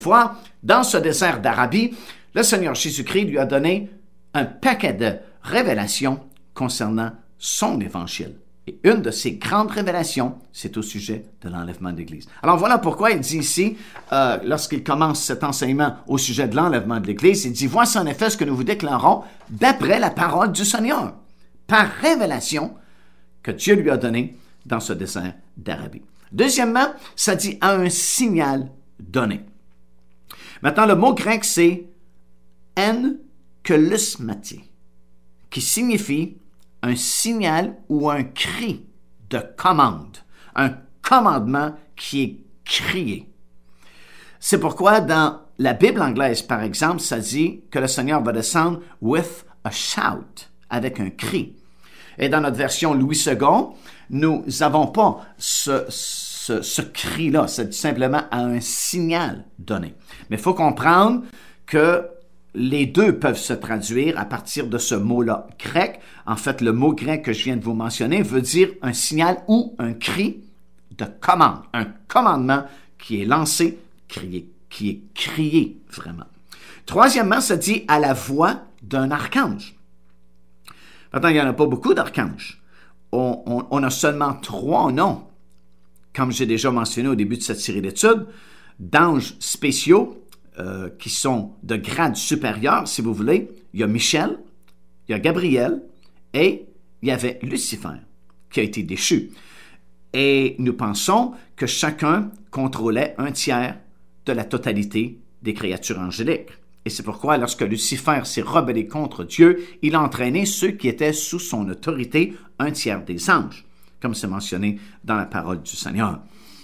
fois, dans ce désert d'Arabie, le Seigneur Jésus-Christ lui a donné un paquet de révélations concernant son évangile. Et une de ces grandes révélations, c'est au sujet de l'enlèvement de l'Église. Alors voilà pourquoi il dit ici, lorsqu'il commence cet enseignement au sujet de l'enlèvement de l'Église, il dit « Voici en effet ce que nous vous déclarons d'après la parole du Seigneur, par révélation que Dieu lui a donné dans ce désert d'Arabie. » Deuxièmement, ça dit « à un signal donné ». Maintenant, le mot grec, c'est « enkelusmati », qui signifie un signal ou un cri de commande, un commandement qui est crié. C'est pourquoi dans la Bible anglaise, par exemple, ça dit que le Seigneur va descendre with a shout, avec un cri. Et dans notre version Louis II, nous n'avons pas ce cri-là, c'est tout simplement à un signal donné. Mais il faut comprendre que les deux peuvent se traduire à partir de ce mot-là grec. En fait, le mot grec que je viens de vous mentionner veut dire un signal ou un cri de commande, un commandement qui est lancé, qui est crié vraiment. Troisièmement, ça dit à la voix d'un archange. Maintenant, il n'y en a pas beaucoup d'archanges. On a seulement 3 noms, comme j'ai déjà mentionné au début de cette série d'études, d'anges spéciaux, qui sont de grade supérieur, si vous voulez. Il y a Michel, il y a Gabriel et il y avait Lucifer qui a été déchu. Et nous pensons que chacun contrôlait 1/3 de la totalité des créatures angéliques. Et c'est pourquoi, lorsque Lucifer s'est rebellé contre Dieu, il a entraîné ceux qui étaient sous son autorité, 1/3 des anges, comme c'est mentionné dans la parole du Seigneur.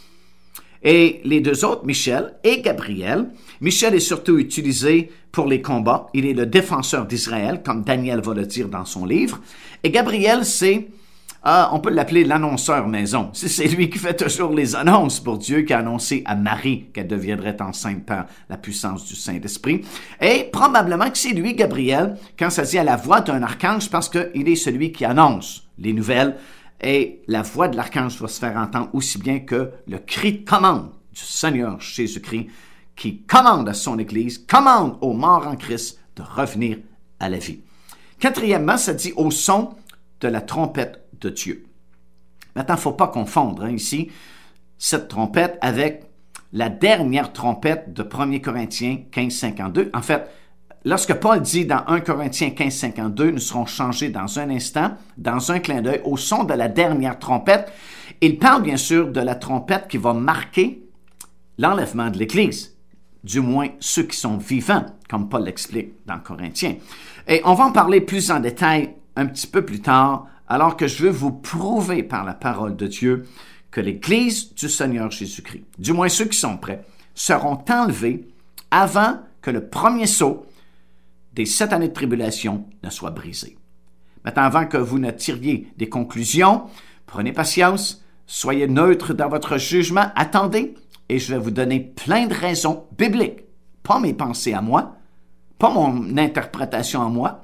Et les 2 autres, Michel et Gabriel. Michel est surtout utilisé pour les combats. Il est le défenseur d'Israël, comme Daniel va le dire dans son livre. Et Gabriel, c'est, on peut l'appeler l'annonceur maison. C'est lui qui fait toujours les annonces pour Dieu, qui a annoncé à Marie qu'elle deviendrait enceinte par la puissance du Saint-Esprit. Et probablement que c'est lui, Gabriel, quand ça dit à la voix d'un archange, parce qu'il est celui qui annonce les nouvelles. Et la voix de l'archange va se faire entendre aussi bien que le cri de commande du Seigneur Jésus-Christ qui commande à son Église, commande aux morts en Christ de revenir à la vie. Quatrièmement, ça dit au son de la trompette de Dieu. Maintenant, il ne faut pas confondre ici cette trompette avec la dernière trompette de 1 Corinthiens 15:52. En fait, lorsque Paul dit dans 1 Corinthiens 15:52, nous serons changés dans un instant, dans un clin d'œil, au son de la dernière trompette, il parle bien sûr de la trompette qui va marquer l'enlèvement de l'Église, du moins ceux qui sont vivants, comme Paul l'explique dans Corinthiens. Et on va en parler plus en détail un petit peu plus tard, alors que je veux vous prouver par la parole de Dieu que l'Église du Seigneur Jésus-Christ, du moins ceux qui sont prêts, seront enlevés avant que le premier sceau des 7 années de tribulation ne soit brisé. Maintenant, avant que vous ne tiriez des conclusions, prenez patience, soyez neutre dans votre jugement, attendez, et je vais vous donner plein de raisons bibliques, pas mes pensées à moi, pas mon interprétation à moi,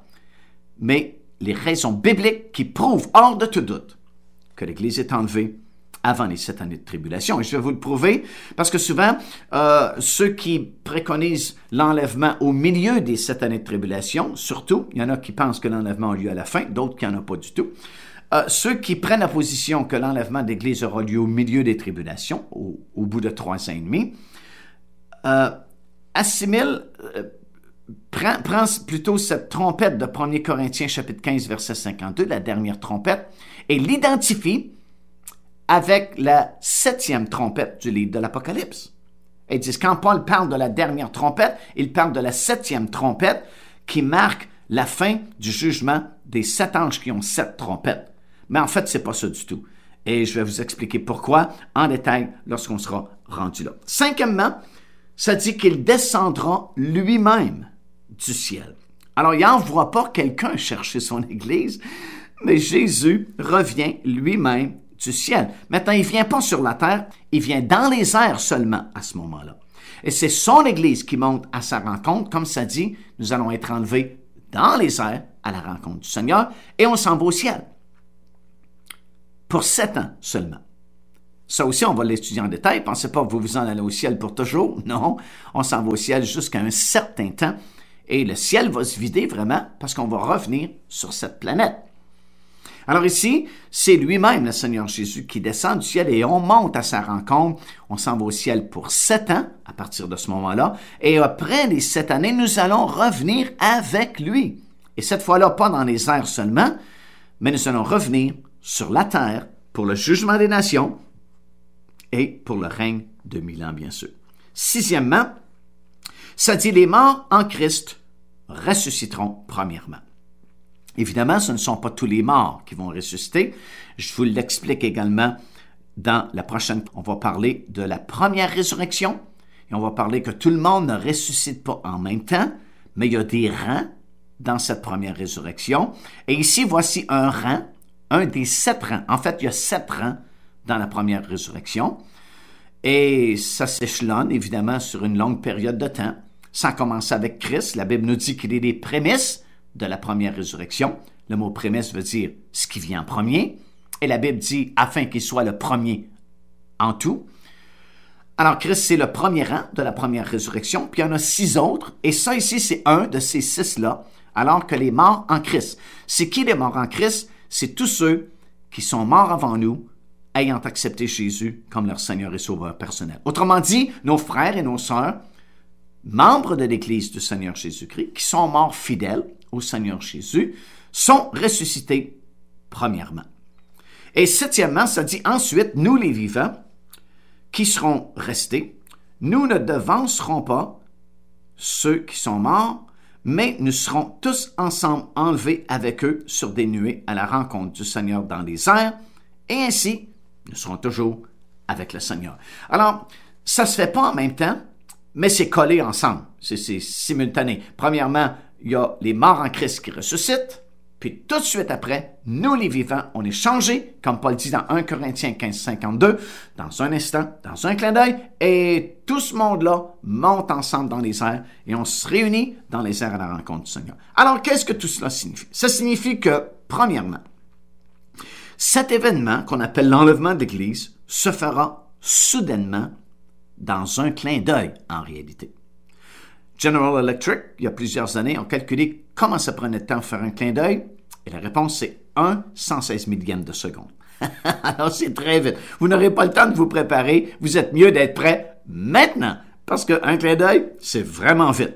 mais les raisons bibliques qui prouvent hors de tout doute que l'Église est enlevée avant les 7 années de tribulation. Et je vais vous le prouver parce que souvent, ceux qui préconisent l'enlèvement au milieu des 7 années de tribulation, surtout, il y en a qui pensent que l'enlèvement a lieu à la fin, d'autres qui n'en ont pas du tout. Ceux qui prennent la position que l'enlèvement de l'Église aura lieu au milieu des tribulations, au bout de 3 ans et demi, assimilent, prend plutôt cette trompette de 1 Corinthiens chapitre 15, verset 52, la dernière trompette, et l'identifie avec la 7e trompette du livre de l'Apocalypse. Et ils disent, quand Paul parle de la dernière trompette, il parle de la 7e trompette qui marque la fin du jugement des 7 anges qui ont 7 trompettes. Mais en fait, c'est pas ça du tout. Et je vais vous expliquer pourquoi en détail lorsqu'on sera rendu là. 5e, ça dit qu'il descendra lui-même du ciel. Alors, il n'envoie pas quelqu'un chercher son Église, mais Jésus revient lui-même du ciel. Maintenant, il ne vient pas sur la terre, il vient dans les airs seulement à ce moment-là. Et c'est son Église qui monte à sa rencontre. Comme ça dit, nous allons être enlevés dans les airs à la rencontre du Seigneur et on s'en va au ciel. Pour 7 ans seulement. Ça aussi, on va l'étudier en détail. Pensez pas que vous vous en allez au ciel pour toujours. Non, on s'en va au ciel jusqu'à un certain temps. Et le ciel va se vider vraiment parce qu'on va revenir sur cette planète. Alors ici, c'est lui-même, le Seigneur Jésus, qui descend du ciel et on monte à sa rencontre. On s'en va au ciel pour 7 ans, à partir de ce moment-là. Et après les 7 années, nous allons revenir avec lui. Et cette fois-là, pas dans les airs seulement, mais nous allons revenir sur la terre pour le jugement des nations et pour le règne de 1000 ans, bien sûr. Sixièmement, ça dit les morts en Christ ressusciteront premièrement. Évidemment, ce ne sont pas tous les morts qui vont ressusciter. Je vous l'explique également dans la prochaine. On va parler de la première résurrection et on va parler que tout le monde ne ressuscite pas en même temps, mais il y a des rangs dans cette première résurrection. Et ici, voici un rang, un des 7 rangs. En fait, il y a 7 rangs dans la première résurrection. Et ça s'échelonne, évidemment, sur une longue période de temps. Ça commence avec Christ. La Bible nous dit qu'il est les prémices de la première résurrection. Le mot prémisse veut dire ce qui vient en premier. Et la Bible dit afin qu'il soit le premier en tout. Alors, Christ, c'est le premier rang de la première résurrection. Puis il y en a 6 autres. Et ça ici, c'est un de ces 6-là. Alors que les morts en Christ. C'est qui les morts en Christ? C'est tous ceux qui sont morts avant nous, ayant accepté Jésus comme leur Seigneur et Sauveur personnel. Autrement dit, nos frères et nos sœurs, membres de l'Église du Seigneur Jésus-Christ, qui sont morts fidèles au Seigneur Jésus, sont ressuscités premièrement. Et septièmement, ça dit ensuite, nous les vivants, qui seront restés, nous ne devancerons pas ceux qui sont morts, mais nous serons tous ensemble enlevés avec eux sur des nuées à la rencontre du Seigneur dans les airs, et ainsi, nous serons toujours avec le Seigneur. Alors, ça ne se fait pas en même temps, mais c'est collé ensemble, c'est simultané. Premièrement, il y a les morts en Christ qui ressuscitent, puis tout de suite après, nous les vivants, on est changés, comme Paul dit dans 1 Corinthiens 15, 52, dans un instant, dans un clin d'œil, et tout ce monde-là monte ensemble dans les airs, et on se réunit dans les airs à la rencontre du Seigneur. Alors, qu'est-ce que tout cela signifie? Ça signifie que, premièrement, cet événement qu'on appelle l'enlèvement de l'Église se fera soudainement dans un clin d'œil, en réalité. General Electric, il y a plusieurs années, ont calculé comment ça prenait de temps de faire un clin d'œil, et la réponse, c'est 1/116 millième de seconde. Alors, c'est très vite. Vous n'aurez pas le temps de vous préparer. Vous êtes mieux d'être prêt maintenant, parce qu'un clin d'œil, c'est vraiment vite.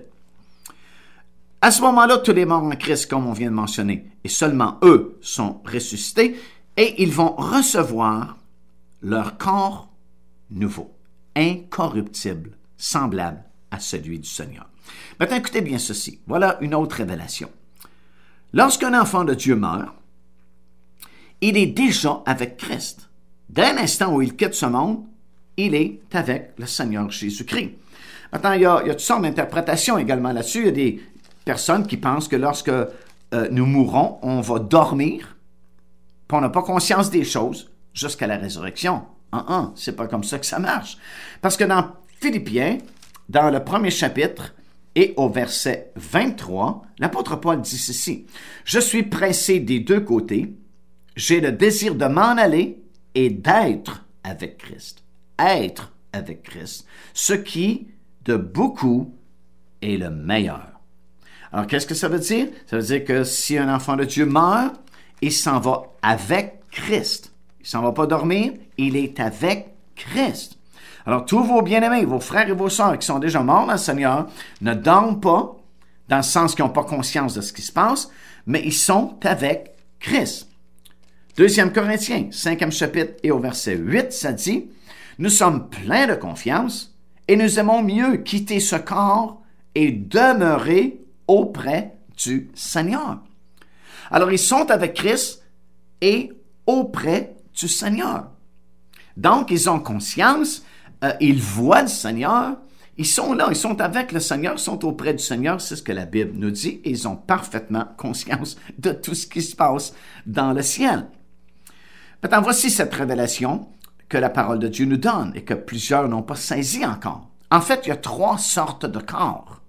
À ce moment-là, tous les morts en Christ, comme on vient de mentionner, et seulement eux sont ressuscités, et ils vont recevoir leur corps nouveau, incorruptible, semblable à celui du Seigneur. Maintenant, écoutez bien ceci. Voilà une autre révélation. Lorsqu'un enfant de Dieu meurt, il est déjà avec Christ. Dès l'instant où il quitte ce monde, il est avec le Seigneur Jésus-Christ. Maintenant, il y a toutes sortes d'interprétations également là-dessus. Il y a des personnes qui pensent que lorsque nous mourrons, on va dormir, puis on n'a pas conscience des choses jusqu'à la résurrection. C'est pas comme ça que ça marche. Parce que dans Philippiens, dans le premier chapitre et au verset 23, l'apôtre Paul dit ceci: « Je suis pressé des deux côtés, j'ai le désir de m'en aller et d'être avec Christ. » Être avec Christ, ce qui, de beaucoup, est le meilleur. Alors, qu'est-ce que ça veut dire? Ça veut dire que si un enfant de Dieu meurt, il s'en va avec Christ. Il ne s'en va pas dormir, il est avec Christ. Alors, tous vos bien-aimés, vos frères et vos sœurs qui sont déjà morts dans le Seigneur, ne dorment pas, dans le sens qu'ils n'ont pas conscience de ce qui se passe, mais ils sont avec Christ. 2 Corinthiens, 5e chapitre et au verset 8, ça dit: « Nous sommes pleins de confiance et nous aimons mieux quitter ce corps et demeurer auprès du Seigneur. » Alors, ils sont avec Christ et auprès du Seigneur. Donc, ils ont conscience, ils voient le Seigneur, ils sont là, ils sont avec le Seigneur, ils sont auprès du Seigneur, c'est ce que la Bible nous dit, et ils ont parfaitement conscience de tout ce qui se passe dans le ciel. Maintenant, voici cette révélation que la parole de Dieu nous donne et que plusieurs n'ont pas saisi encore. En fait, il y a 3 sortes de corps.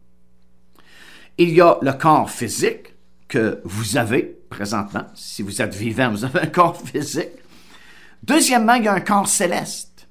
Il y a le corps physique que vous avez présentement. Si vous êtes vivant, vous avez un corps physique. Deuxièmement, il y a un corps céleste.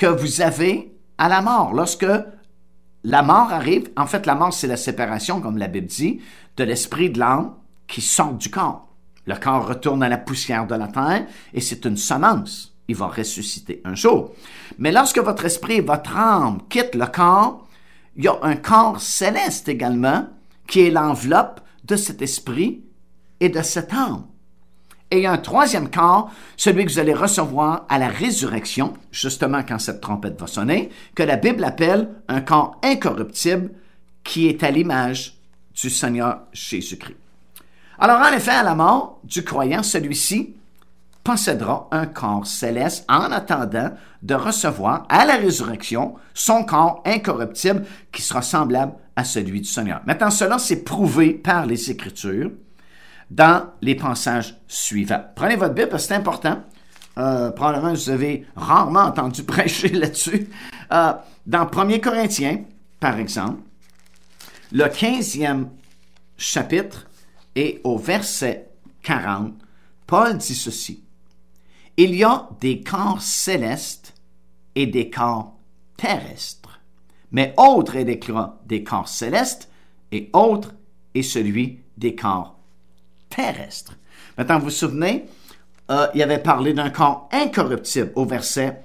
que vous avez à la mort. Lorsque la mort arrive, en fait, la mort, c'est la séparation, comme la Bible dit, de l'esprit et de l'âme qui sortent du corps. Le corps retourne à la poussière de la terre et c'est une semence. Il va ressusciter un jour. Mais lorsque votre esprit et votre âme quittent le corps, il y a un corps céleste également qui est l'enveloppe de cet esprit et de cette âme. Et il y a un troisième corps, celui que vous allez recevoir à la résurrection, justement quand cette trompette va sonner, que la Bible appelle un corps incorruptible qui est à l'image du Seigneur Jésus-Christ. Alors, en effet, à la mort du croyant, celui-ci possédera un corps céleste en attendant de recevoir à la résurrection son corps incorruptible qui sera semblable à celui du Seigneur. Maintenant, cela, c'est prouvé par les Écritures dans les passages suivants. Prenez votre Bible parce que c'est important. Probablement, vous avez rarement entendu prêcher là-dessus. Dans 1 Corinthiens, par exemple, le 15e chapitre et au verset 40, Paul dit ceci. Il y a des corps célestes et des corps terrestres, mais autre est des corps célestes et autre est celui des corps terrestres. Maintenant, vous vous souvenez, il avait parlé d'un corps incorruptible au verset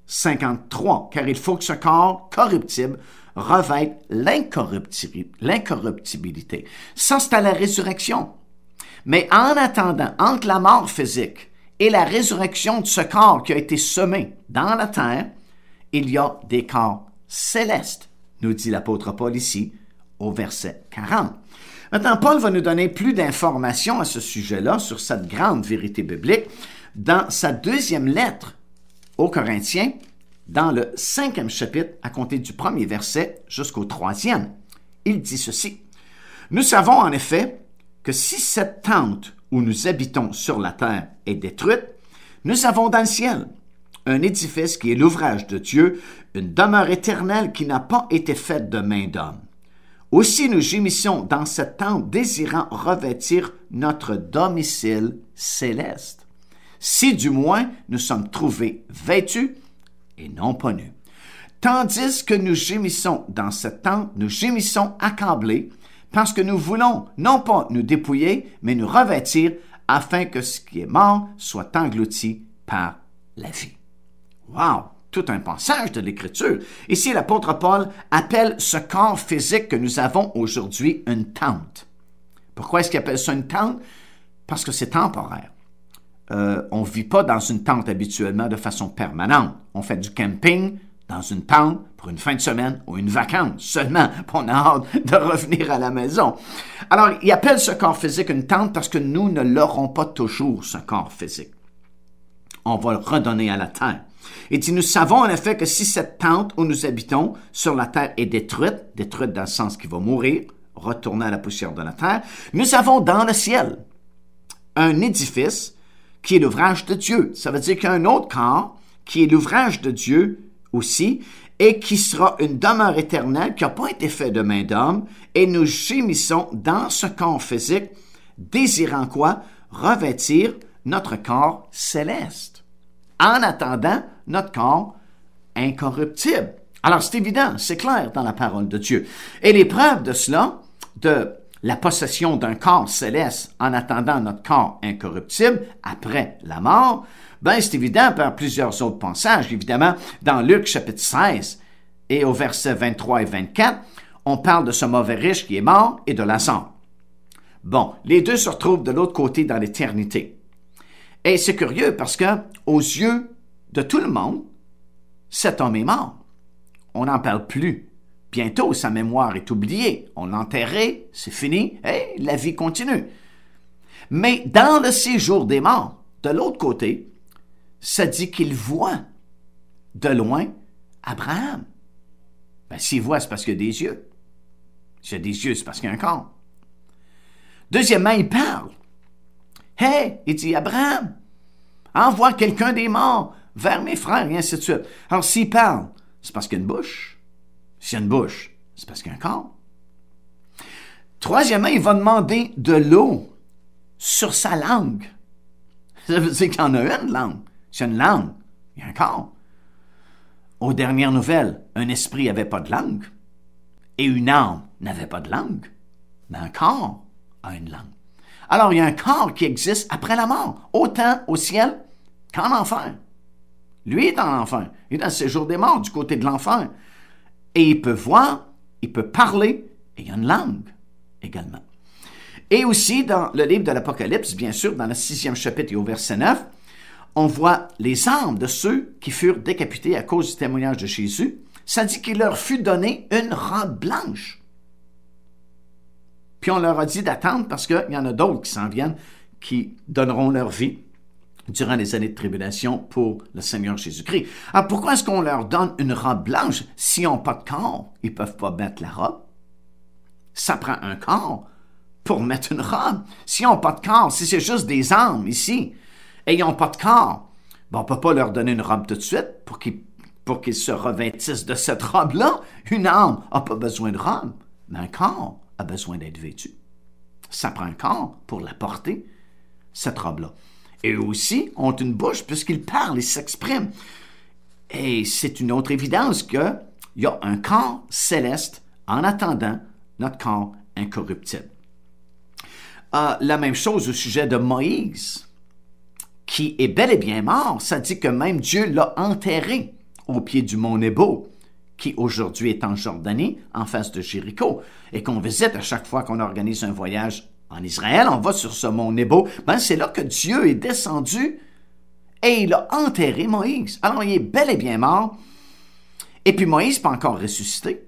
53, car il faut que ce corps corruptible revête l'incorruptibilité. Ça, c'est à la résurrection. Mais en attendant, entre la mort physique et la résurrection de ce corps qui a été semé dans la terre, il y a des corps célestes, nous dit l'apôtre Paul ici, au verset 40. Maintenant, Paul va nous donner plus d'informations à ce sujet-là, sur cette grande vérité biblique, dans sa deuxième lettre aux Corinthiens, dans le 5e chapitre, à compter du 1er verset jusqu'au 3e. Il dit ceci. « Nous savons en effet que si cette tente où nous habitons sur la terre est détruite, nous avons dans le ciel un édifice qui est l'ouvrage de Dieu, une demeure éternelle qui n'a pas été faite de main d'homme. Aussi nous gémissons dans cette tente désirant revêtir notre domicile céleste. Si du moins nous sommes trouvés vêtus et non pas nus. Tandis que nous gémissons dans cette tente, nous gémissons accablés parce que nous voulons non pas nous dépouiller, mais nous revêtir afin que ce qui est mort soit englouti par la vie. » Wow! Tout un passage de l'Écriture. Ici, l'apôtre Paul appelle ce corps physique que nous avons aujourd'hui une tente. Pourquoi est-ce qu'il appelle ça une tente? Parce que c'est temporaire. On ne vit pas dans une tente habituellement de façon permanente. On fait du camping dans une tente pour une fin de semaine ou une vacance seulement. On a hâte de revenir à la maison. Alors, il appelle ce corps physique une tente parce que nous ne l'aurons pas toujours, ce corps physique. On va le redonner à la terre. Il dit, nous savons en effet que si cette tente où nous habitons sur la terre est détruite dans le sens qu'il va mourir, retourner à la poussière de la terre, nous avons dans le ciel un édifice qui est l'ouvrage de Dieu. Ça veut dire qu'il y a un autre corps qui est l'ouvrage de Dieu aussi et qui sera une demeure éternelle qui n'a pas été fait de main d'homme et nous gémissons dans ce corps physique, désirant quoi? Revêtir notre corps céleste, en attendant notre corps incorruptible. Alors, c'est évident, c'est clair dans la parole de Dieu. Et les preuves de cela, de la possession d'un corps céleste en attendant notre corps incorruptible après la mort, ben c'est évident par plusieurs autres passages. Évidemment, dans Luc chapitre 16 et au verset 23 et 24, on parle de ce mauvais riche qui est mort et de Lazare. Bon, les deux se retrouvent de l'autre côté dans l'éternité. Et c'est curieux parce que, aux yeux de tout le monde, cet homme est mort. On n'en parle plus. Bientôt, sa mémoire est oubliée. On l'a enterré, c'est fini, et la vie continue. Mais dans le séjour des morts, de l'autre côté, ça dit qu'il voit de loin Abraham. Ben, s'il voit, c'est parce qu'il y a des yeux. S'il y a des yeux, c'est parce qu'il y a un corps. Deuxièmement, il parle. Hey, il dit, Abraham, envoie quelqu'un des morts vers mes frères, et ainsi de suite. Alors, s'il parle, c'est parce qu'il y a une bouche. S'il y a une bouche, c'est parce qu'il y a un corps. Troisièmement, il va demander de l'eau sur sa langue. Ça veut dire qu'il y en a une langue. S'il y a une langue, il y a un corps. Aux dernières nouvelles, un esprit n'avait pas de langue et une âme n'avait pas de langue, mais un corps a une langue. Alors, il y a un corps qui existe après la mort, autant au ciel qu'en enfer. Lui est en enfer. Il est dans le séjour des morts, du côté de l'enfer. Et il peut voir, il peut parler, et il y a une langue également. Et aussi, dans le livre de l'Apocalypse, bien sûr, dans le 6e chapitre et au verset 9, on voit les âmes de ceux qui furent décapités à cause du témoignage de Jésus. Ça dit qu'il leur fut donné une robe blanche. Puis on leur a dit d'attendre parce qu'il y en a d'autres qui s'en viennent, qui donneront leur vie durant les années de tribulation pour le Seigneur Jésus-Christ. Alors pourquoi est-ce qu'on leur donne une robe blanche s'ils n'ont pas de corps? Ils ne peuvent pas mettre la robe. Ça prend un corps pour mettre une robe. S'ils n'ont pas de corps, si c'est juste des âmes ici, et ils n'ont pas de corps, on ne peut pas leur donner une robe tout de suite pour qu'ils se revêtissent de cette robe-là. Une âme n'a pas besoin de robe, mais un corps a besoin d'être vêtu. Ça prend un corps pour la porter, cette robe-là. Et eux aussi ont une bouche puisqu'ils parlent, ils s'expriment. Et c'est une autre évidence qu'il y a un corps céleste en attendant notre corps incorruptible. La même chose au sujet de Moïse, qui est bel et bien mort. Ça dit que même Dieu l'a enterré au pied du mont Nebo, qui aujourd'hui est en Jordanie, en face de Jéricho, et qu'on visite à chaque fois qu'on organise un voyage en Israël, on va sur ce mont Nebo. C'est là que Dieu est descendu et il a enterré Moïse. Alors, il est bel et bien mort. Et puis Moïse n'est pas encore ressuscité.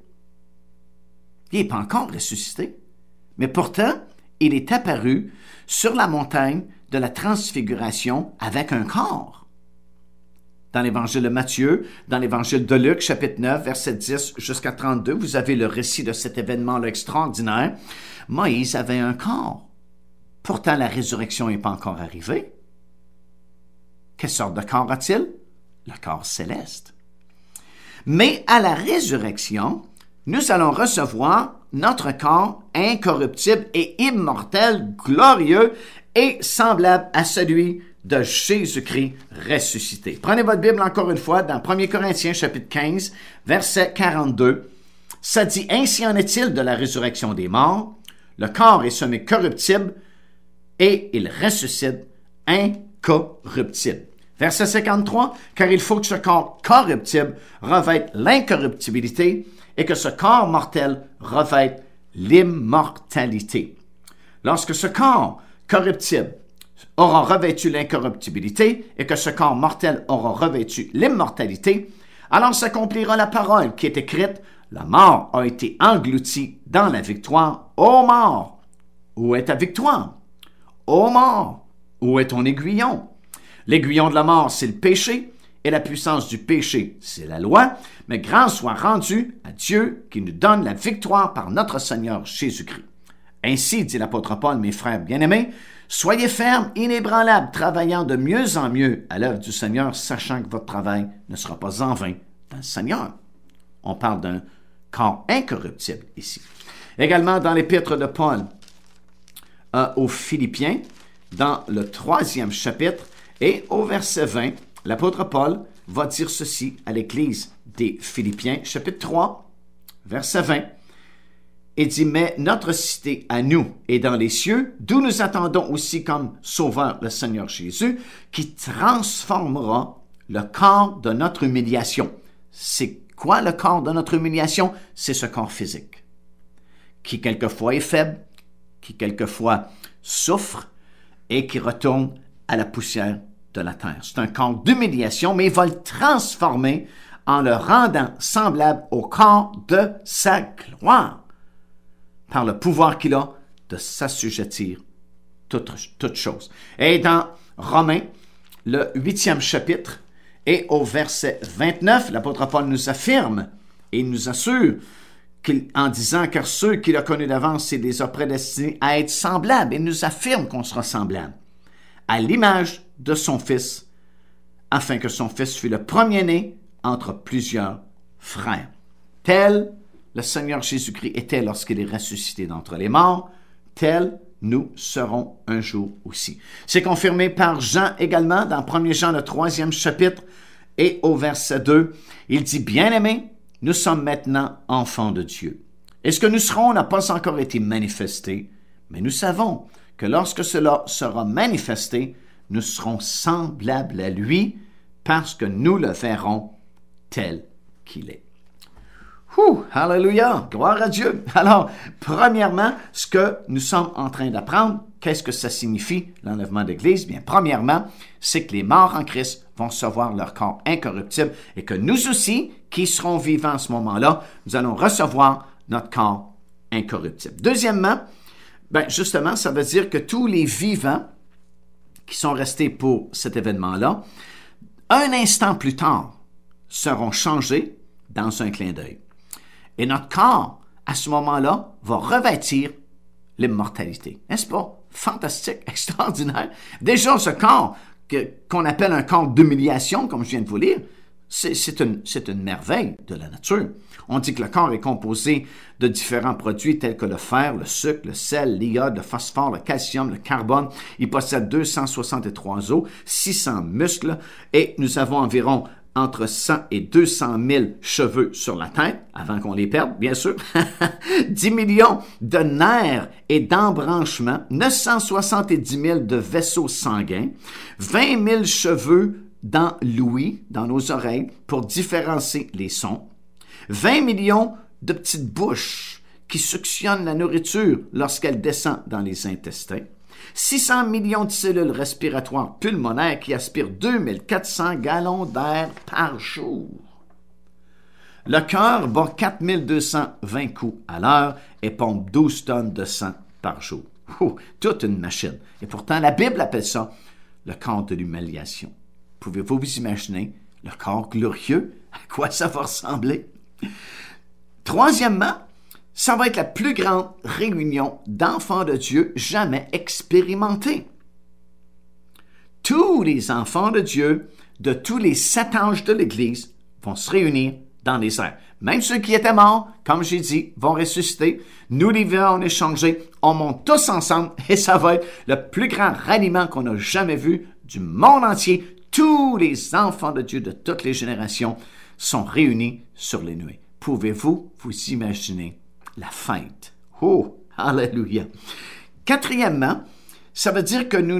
Il n'est pas encore ressuscité. Mais pourtant, il est apparu sur la montagne de la transfiguration avec un corps. Dans l'évangile de Matthieu, dans l'évangile de Luc, chapitre 9, verset 10 jusqu'à 32, vous avez le récit de cet événement-là extraordinaire. Moïse avait un corps. Pourtant, la résurrection n'est pas encore arrivée. Quelle sorte de corps a-t-il? Le corps céleste. Mais à la résurrection, nous allons recevoir notre corps incorruptible et immortel, glorieux et semblable à celui de Jésus-Christ ressuscité. Prenez votre Bible encore une fois dans 1 Corinthiens chapitre 15, verset 42. Ça dit, « Ainsi en est-il de la résurrection des morts. Le corps est semé corruptible et il ressuscite incorruptible. » Verset 53, « Car il faut que ce corps corruptible revête l'incorruptibilité et que ce corps mortel revête l'immortalité. » Lorsque ce corps corruptible aura revêtu l'incorruptibilité et que ce corps mortel aura revêtu l'immortalité, alors s'accomplira la parole qui est écrite, « La mort a été engloutie dans la victoire. Ô mort, où est ta victoire? Ô mort, où est ton aiguillon? L'aiguillon de la mort, c'est le péché, et la puissance du péché, c'est la loi, mais grâce soit rendue à Dieu qui nous donne la victoire par notre Seigneur Jésus-Christ. Ainsi, dit l'apôtre Paul, mes frères bien-aimés, soyez fermes, inébranlables, travaillant de mieux en mieux à l'œuvre du Seigneur, sachant que votre travail ne sera pas en vain dans le Seigneur. » On parle d'un corps incorruptible ici. Également dans l'épître de Paul aux Philippiens, dans le 3e chapitre, et au verset 20, l'apôtre Paul va dire ceci à l'Église des Philippiens, chapitre 3, verset 20. Il dit, « Mais notre cité à nous est dans les cieux, d'où nous attendons aussi comme sauveur le Seigneur Jésus, qui transformera le corps de notre humiliation. » C'est quoi le corps de notre humiliation? C'est ce corps physique, qui quelquefois est faible, qui quelquefois souffre et qui retourne à la poussière de la terre. C'est un corps d'humiliation, mais il va le transformer en le rendant semblable au corps de sa gloire, par le pouvoir qu'il a de s'assujettir toutes choses. Et dans Romains, le 8e chapitre, et au verset 29, l'apôtre Paul nous affirme et nous assure en disant, car ceux qu'il a connus d'avance, il les a prédestinés à être semblables. Il nous affirme qu'on sera semblable à l'image de son Fils, afin que son Fils fût le premier-né entre plusieurs frères. Tel le Seigneur Jésus-Christ était lorsqu'il est ressuscité d'entre les morts, tel nous serons un jour aussi. C'est confirmé par Jean également, dans 1 Jean, le 3e chapitre, Et au verset 2, il dit, « Bien-aimés, nous sommes maintenant enfants de Dieu. Et ce que nous serons n'a pas encore été manifesté, mais nous savons que lorsque cela sera manifesté, nous serons semblables à lui parce que nous le verrons tel qu'il est. » Alléluia! Gloire à Dieu! Alors, premièrement, ce que nous sommes en train d'apprendre, qu'est-ce que ça signifie, l'enlèvement d'Église? Bien, premièrement, c'est que les morts en Christ vont recevoir leur corps incorruptible et que nous aussi, qui serons vivants à ce moment-là, nous allons recevoir notre corps incorruptible. Deuxièmement, justement, ça veut dire que tous les vivants qui sont restés pour cet événement-là, un instant plus tard, seront changés dans un clin d'œil. Et notre corps, à ce moment-là, va revêtir l'immortalité. N'est-ce pas? Fantastique, extraordinaire. Déjà, ce corps qu'on appelle un corps d'humiliation, comme je viens de vous lire, c'est une merveille de la nature. On dit que le corps est composé de différents produits tels que le fer, le sucre, le sel, l'iode, le phosphore, le calcium, le carbone. Il possède 263 os, 600 muscles et nous avons environ entre 100 et 200 000 cheveux sur la tête, avant qu'on les perde, bien sûr, 10 millions de nerfs et d'embranchements, 970 000 de vaisseaux sanguins, 20 000 cheveux dans l'ouïe, dans nos oreilles, pour différencier les sons, 20 millions de petites bouches qui suctionnent la nourriture lorsqu'elle descend dans les intestins, 600 millions de cellules respiratoires pulmonaires qui aspirent 2400 gallons d'air par jour. Le cœur bat 4220 coups à l'heure et pompe 12 tonnes de sang par jour. Toute une machine. Et pourtant, la Bible appelle ça le corps de l'humiliation. Pouvez-vous vous imaginer le corps glorieux? À quoi ça va ressembler? Troisièmement, ça va être la plus grande réunion d'enfants de Dieu jamais expérimentée. Tous les enfants de Dieu de tous les 7 âges de l'Église vont se réunir dans les airs. Même ceux qui étaient morts, comme j'ai dit, vont ressusciter. Nous les verrons échanger. On monte tous ensemble et ça va être le plus grand ralliement qu'on a jamais vu du monde entier. Tous les enfants de Dieu de toutes les générations sont réunis sur les nuées. Pouvez-vous vous imaginer la fête? Alléluia! Quatrièmement, ça veut dire que nous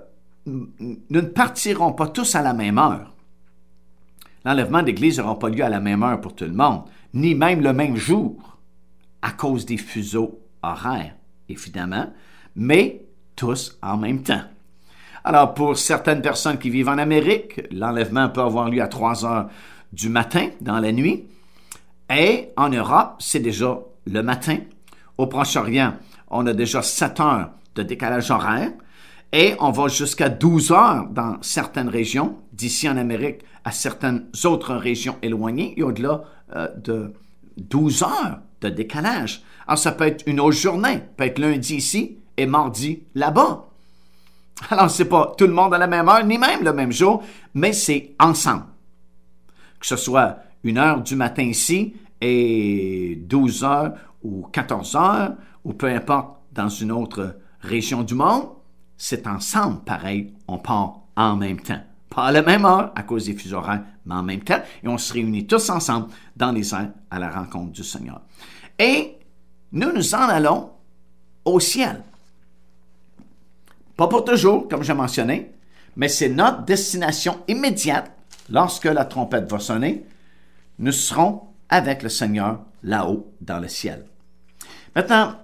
ne partirons pas tous à la même heure. L'enlèvement d'Église n'aura pas lieu à la même heure pour tout le monde, ni même le même jour, à cause des fuseaux horaires, évidemment, mais tous en même temps. Alors, pour certaines personnes qui vivent en Amérique, l'enlèvement peut avoir lieu à 3 heures du matin, dans la nuit, et en Europe, c'est déjà le matin. Au Proche-Orient, on a déjà 7 heures de décalage horaire et on va jusqu'à 12 heures dans certaines régions, d'ici en Amérique à certaines autres régions éloignées, et au-delà de 12 heures de décalage. Alors, ça peut être une autre journée, peut être lundi ici et mardi là-bas. Alors, c'est pas tout le monde à la même heure, ni même le même jour, mais c'est ensemble. Que ce soit 1 heure du matin ici et 12 heures ou 14 heures, ou peu importe, dans une autre région du monde, c'est ensemble, pareil, on part en même temps. Pas à la même heure, à cause des fuseaux horaires, mais en même temps, et on se réunit tous ensemble dans les airs à la rencontre du Seigneur. Et nous nous en allons au ciel. Pas pour toujours, comme j'ai mentionné, mais c'est notre destination immédiate. Lorsque la trompette va sonner, nous serons avec le Seigneur là-haut dans le ciel. Maintenant,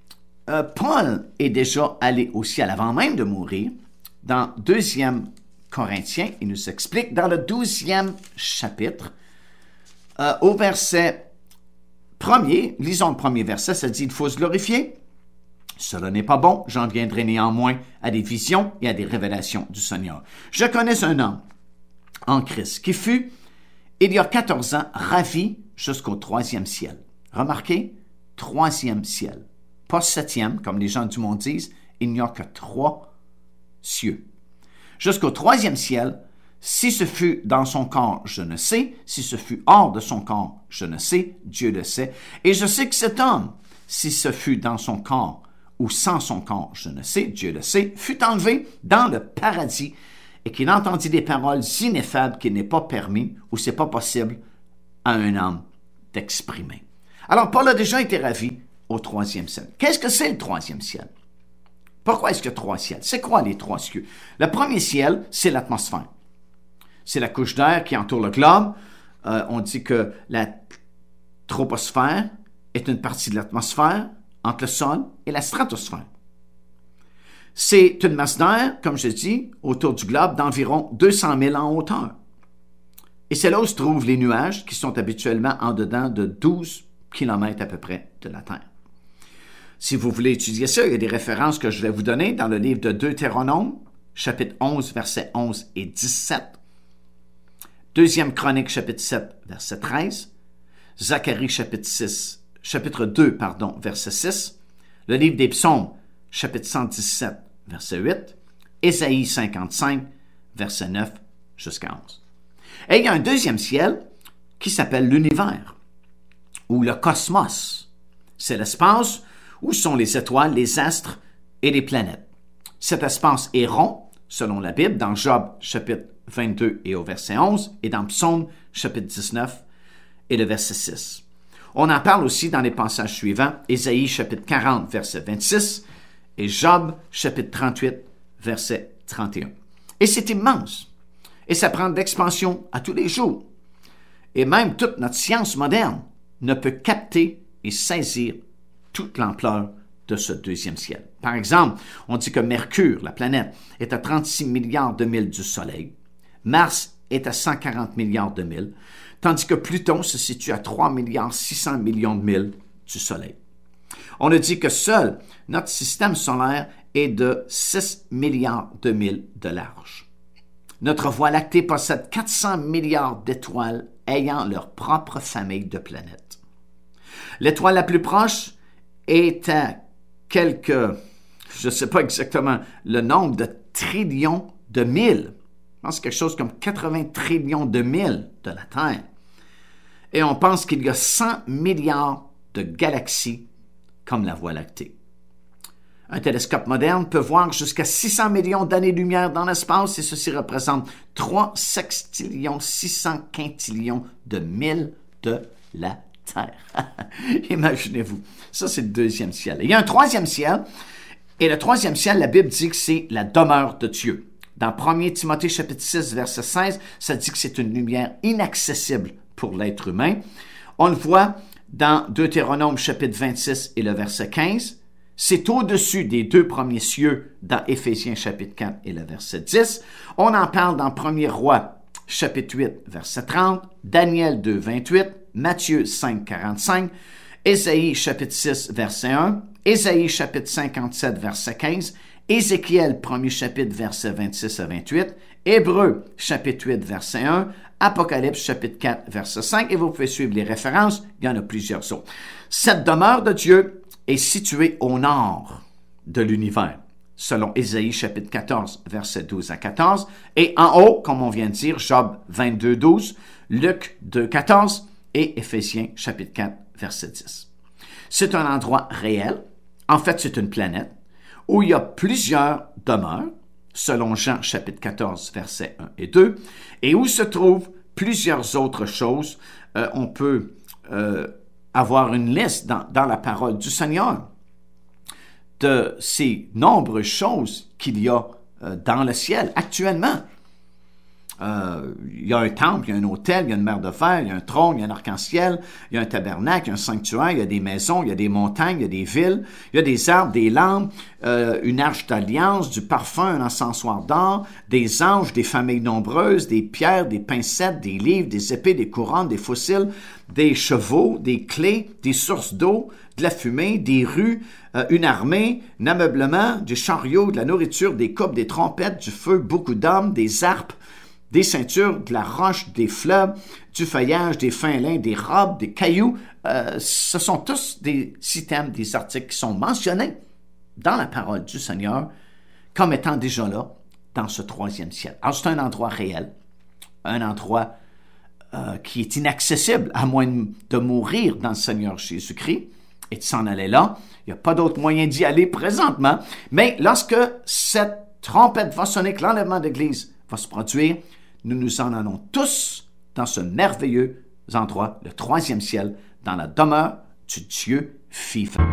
Paul est déjà allé au ciel avant même de mourir. Dans 2 Corinthiens, il nous explique dans le 12e chapitre, au verset 1er, lisons le premier verset, ça dit « Il faut se glorifier. Cela n'est pas bon, j'en viendrai néanmoins à des visions et à des révélations du Seigneur. Je connais un homme en Christ qui fut, il y a 14 ans, ravi jusqu'au 3e ciel. » Remarquez, 3e ciel. Pas 7e, comme les gens du monde disent, il n'y a que 3 cieux. Jusqu'au 3e ciel, si ce fut dans son corps, je ne sais. Si ce fut hors de son corps, je ne sais. Dieu le sait. Et je sais que cet homme, si ce fut dans son corps ou sans son corps, je ne sais. Dieu le sait, fut enlevé dans le paradis et qu'il entendit des paroles ineffables qu'il n'est pas permis ou c'est pas possible à un homme d'exprimer. Alors, Paul a déjà été ravi au troisième ciel. Qu'est-ce que c'est le troisième ciel? Pourquoi est-ce qu'il y a trois ciels? C'est quoi les trois cieux? Le premier ciel, c'est l'atmosphère. C'est la couche d'air qui entoure le globe. On dit que la troposphère est une partie de l'atmosphère entre le sol et la stratosphère. C'est une masse d'air, comme je dis, autour du globe d'environ 200 000 en hauteur. Et c'est là où se trouvent les nuages qui sont habituellement en dedans de 12 km à peu près de la Terre. Si vous voulez étudier ça, il y a des références que je vais vous donner dans le livre de Deutéronome, chapitre 11, versets 11 et 17. Deuxième Chronique, chapitre 7, verset 13. Zacharie, chapitre 2, verset 6. Le livre des Psaumes, chapitre 117, verset 8. Ésaïe 55, verset 9 jusqu'à 11. Et il y a un deuxième ciel qui s'appelle l'univers, ou le cosmos. C'est l'espace où sont les étoiles, les astres et les planètes. Cet espace est rond, selon la Bible, dans Job, chapitre 22 et au verset 11, et dans Psaume, chapitre 19 et le verset 6. On en parle aussi dans les passages suivants, Ésaïe, chapitre 40, verset 26, et Job, chapitre 38, verset 31. Et c'est immense, et ça prend de l'expansion à tous les jours. Et même toute notre science moderne ne peut capter et saisir toute l'ampleur de ce deuxième ciel. Par exemple, on dit que Mercure, la planète, est à 36 milliards de milles du Soleil, Mars est à 140 milliards de milles, tandis que Pluton se situe à 3 milliards 600 millions de milles du Soleil. On a dit que seul notre système solaire est de 6 milliards de milles de large. Notre Voie lactée possède 400 milliards d'étoiles ayant leur propre famille de planètes. L'étoile la plus proche est à quelques, je ne sais pas exactement le nombre de trillions de milles. Je pense quelque chose comme 80 trillions de milles de la Terre. Et on pense qu'il y a 100 milliards de galaxies comme la Voie lactée. Un télescope moderne peut voir jusqu'à 600 millions d'années-lumière dans l'espace et ceci représente 3 sextillions 600 quintillions de milles de la Terre. Imaginez-vous. Ça, c'est le deuxième ciel. Il y a un troisième ciel, et le troisième ciel, la Bible dit que c'est la demeure de Dieu. Dans 1 Timothée chapitre 6, verset 16, ça dit que c'est une lumière inaccessible pour l'être humain. On le voit dans Deutéronome chapitre 26 et le verset 15. C'est au-dessus des deux premiers cieux dans Éphésiens chapitre 4 et le verset 10. On en parle dans 1er Roi chapitre 8, verset 30, Daniel 2, 28, Matthieu 5, 45, Ésaïe chapitre 6, verset 1, Ésaïe chapitre 57, verset 15, Ézéchiel 1er chapitre, verset 26 à 28, Hébreux chapitre 8, verset 1, Apocalypse chapitre 4, verset 5, et vous pouvez suivre les références, il y en a plusieurs autres. Cette demeure de Dieu est située au nord de l'univers, selon Ésaïe chapitre 14, verset 12 à 14, et en haut, comme on vient de dire, Job 22, 12, Luc 2, 14 et Éphésiens chapitre 4, verset 10. C'est un endroit réel, en fait c'est une planète, où il y a plusieurs demeures, selon Jean chapitre 14, versets 1 et 2, et où se trouvent plusieurs autres choses. On peut avoir une liste dans la parole du Seigneur de ces nombreuses choses qu'il y a dans le ciel actuellement. Il y a un temple, il y a un autel, il y a une mer de fer, il y a un trône, il y a un arc-en-ciel, il y a un tabernacle, il y a un sanctuaire, il y a des maisons, il y a des montagnes, il y a des villes, il y a des arbres, des lampes, une arche d'alliance, du parfum, un encensoir d'or, des anges, des familles nombreuses, des pierres, des pincettes, des livres, des épées, des couronnes, des fossiles, des chevaux, des clés, des sources d'eau, de la fumée, des rues, une armée, un ameublement, des chariots, de la nourriture, des coupes, des trompettes, du feu, beaucoup d'hommes, des harpes, des ceintures, de la roche, des fleuves, du feuillage, des fins lins, des robes, des cailloux. Ce sont tous des items, des articles qui sont mentionnés dans la parole du Seigneur comme étant déjà là dans ce troisième ciel. Alors, c'est un endroit réel, un endroit qui est inaccessible à moins de mourir dans le Seigneur Jésus-Christ et de s'en aller là. Il n'y a pas d'autre moyen d'y aller présentement. Mais lorsque cette trompette va sonner, que l'enlèvement de l'Église va se produire. Nous nous en allons tous dans ce merveilleux endroit, le troisième ciel, dans la demeure du Dieu vivant.